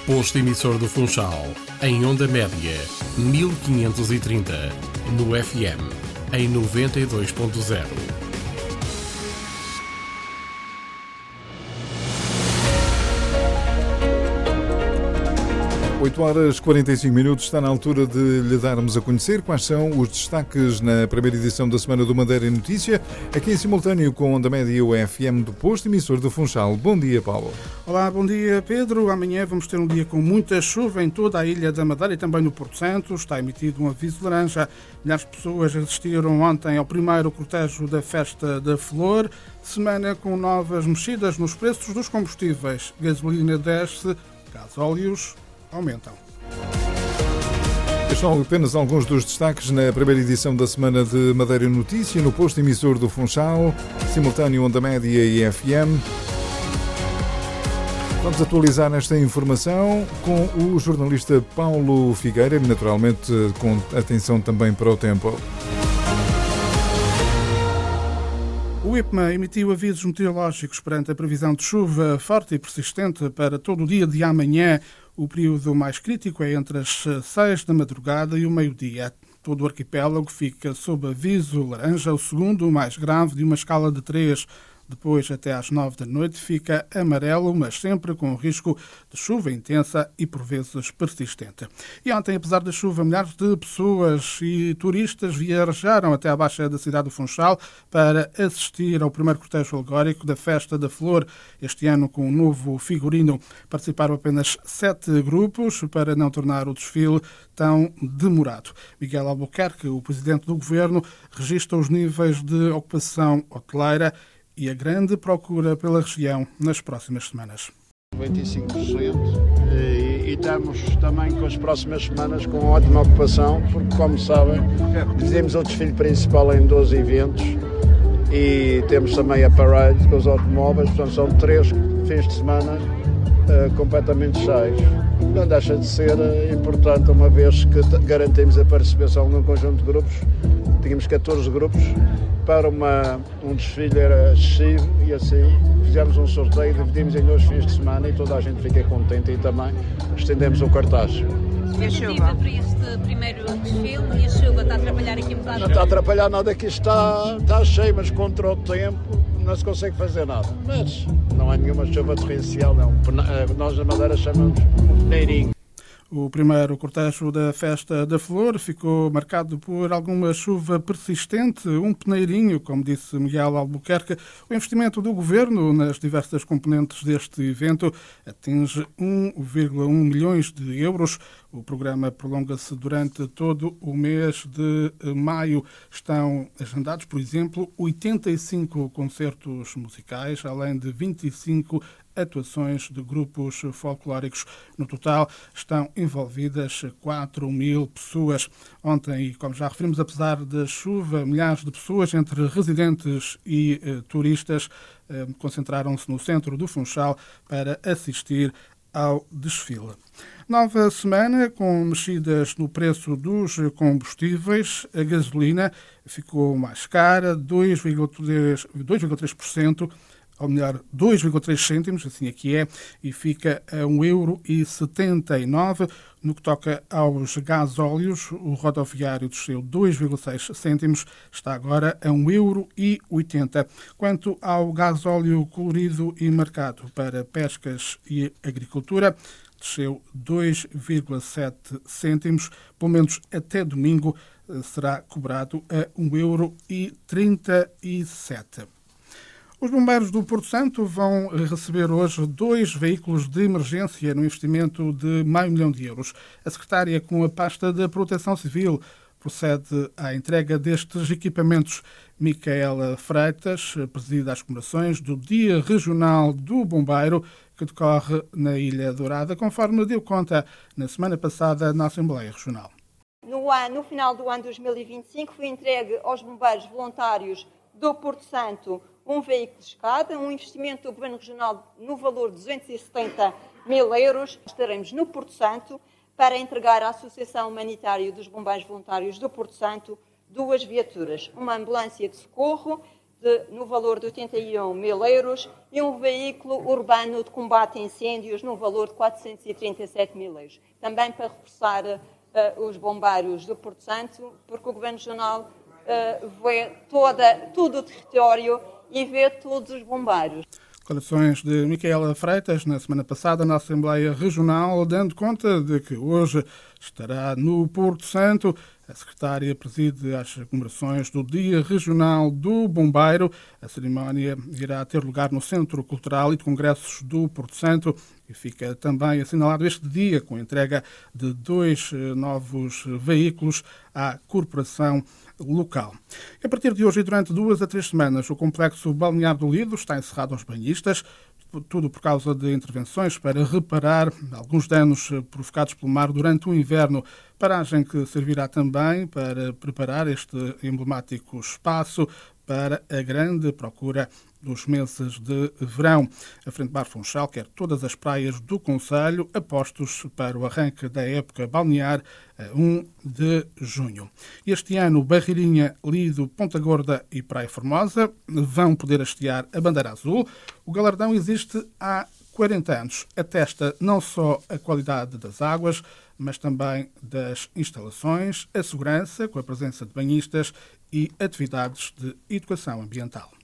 Posto emissor do Funchal, em onda média, 1530, no FM, em 92.0. 8h45, está na altura de lhe darmos a conhecer quais são os destaques na primeira edição da Semana do Madeira em Notícia, aqui em simultâneo com Onda Média e o FM do Posto emissor do Funchal. Bom dia, Paulo. Olá, bom dia, Pedro. Amanhã vamos ter um dia com muita chuva em toda a Ilha da Madeira e também no Porto Santo. Está emitido um aviso laranja. Milhares de pessoas assistiram ontem ao primeiro cortejo da Festa da Flor. Semana com novas mexidas nos preços dos combustíveis. Gasolina desce, gasóleos aumentam. Estes são apenas alguns dos destaques na primeira edição da Semana de Madeira e Notícia, no posto emissor do Funchal, simultâneo Onda Média e FM. Vamos atualizar esta informação com o jornalista Paulo Figueira, naturalmente com atenção também para o tempo. O IPMA emitiu avisos meteorológicos perante a previsão de chuva forte e persistente para todo o dia de amanhã. O período mais crítico é entre as 6 da madrugada e o meio-dia. Todo o arquipélago fica sob aviso laranja, o segundo, o mais grave, de uma escala de 3. Depois, até às 9 da noite, fica amarelo, mas sempre com risco de chuva intensa e, por vezes, persistente. E ontem, apesar da chuva, milhares de pessoas e turistas viajaram até à Baixa da cidade do Funchal para assistir ao primeiro cortejo alegórico da Festa da Flor. Este ano, com um novo figurino, participaram apenas 7 grupos para não tornar o desfile tão demorado. Miguel Albuquerque, o presidente do governo, registra os níveis de ocupação hoteleira e a grande procura pela região nas próximas semanas. 25% e estamos também com as próximas semanas com ótima ocupação, porque, como sabem, fizemos o desfile principal em 12 eventos e temos também a parade com os automóveis, portanto são 3 fins de semana completamente cheios. Não deixa de ser importante, uma vez que garantimos a participação num conjunto de grupos. Tínhamos 14 grupos para um desfile era excessivo e assim fizemos um sorteio, dividimos em 2 fins de semana e toda a gente fica contente e também estendemos o cartaz. Expectativa para este primeiro desfile e a chuva está a atrapalhar aqui um bocado? Não está a atrapalhar nada, aqui está cheio, mas contra o tempo não se consegue fazer nada. Mas não há nenhuma chuva torrencial, não. Nós na Madeira chamamos peneirinho. O primeiro cortejo da Festa da Flor ficou marcado por alguma chuva persistente, um peneirinho, como disse Miguel Albuquerque. O investimento do governo nas diversas componentes deste evento atinge 1,1 milhões de euros. O programa prolonga-se durante todo o mês de maio. Estão agendados, por exemplo, 85 concertos musicais, além de 25 atuações de grupos folclóricos. No total, estão envolvidas 4.000 pessoas. Ontem, como já referimos, apesar da chuva, milhares de pessoas, entre residentes e turistas, concentraram-se no centro do Funchal para assistir ao desfile. Nova semana com mexidas no preço dos combustíveis. A gasolina ficou mais cara, 2,3%, ou melhor, 2,3 cêntimos, assim aqui é, e fica a 1,79 €. No que toca aos gasóleos, o rodoviário desceu 2,6 cêntimos, está agora a 1,80 €. Quanto ao gasóleo colorido e marcado para pescas e agricultura, desceu 2,7 cêntimos, pelo menos até domingo será cobrado a 1,37 €. Os bombeiros do Porto Santo vão receber hoje 2 veículos de emergência no investimento de meio milhão de euros. A secretária com a pasta da Proteção Civil procede à entrega destes equipamentos. Micaela Freitas preside as comemorações do Dia Regional do Bombeiro, que decorre na Ilha Dourada, conforme deu conta na semana passada na Assembleia Regional. No final do ano 2025 foi entregue aos bombeiros voluntários do Porto Santo um veículo de escada, um investimento do Governo Regional no valor de 270 mil euros. Estaremos no Porto Santo para entregar à Associação Humanitária dos Bombeiros Voluntários do Porto Santo 2 viaturas, uma ambulância de socorro no valor de 81 mil euros e um veículo urbano de combate a incêndios no valor de 437 mil euros. Também para reforçar os bombeiros do Porto Santo, porque o Governo Regional vê todo o território e vê todos os bombeiros. Declarações de Micaela Freitas na semana passada na Assembleia Regional, dando conta de que hoje estará no Porto Santo. A secretária preside as comemorações do Dia Regional do Bombeiro. A cerimónia irá ter lugar no Centro Cultural e de Congressos do Porto Santo e fica também assinalado este dia com a entrega de 2 novos veículos à corporação local. A partir de hoje e durante 2 a 3 semanas, o complexo balnear do Lido está encerrado aos banhistas, tudo por causa de intervenções para reparar alguns danos provocados pelo mar durante o inverno, paragem que servirá também para preparar este emblemático espaço para a grande procura dos meses de verão. A Frente Bar Funchal quer todas as praias do concelho apostos para o arranque da época balnear a 1 de junho. Este ano, Barreirinha, Lido, Ponta Gorda e Praia Formosa vão poder hastear a bandeira azul. O galardão existe há 40 anos. Atesta não só a qualidade das águas, mas também das instalações, a segurança, com a presença de banhistas e atividades de educação ambiental.